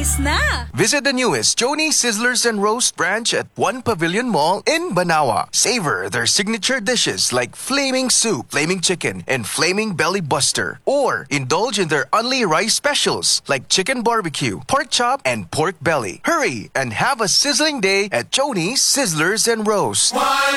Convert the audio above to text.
Choni's na! Visit the newest Choni's Sizzlers and Roast branch at One Pavilion Mall in Banawa. Savor their signature dishes like Flaming Soup, Flaming Chicken, and Flaming Belly Buster. Or indulge in their only rice specials like Chicken Barbecue, Pork Chop, and Pork Belly. Hurry and have a sizzling day at Choni's Sizzlers and Roast.